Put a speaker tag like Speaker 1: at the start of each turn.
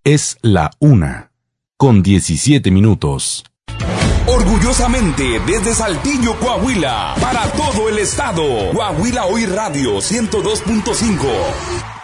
Speaker 1: Es la 1:17.
Speaker 2: Orgullosamente desde Saltillo, Coahuila, para todo el estado. Coahuila Hoy Radio 102.5.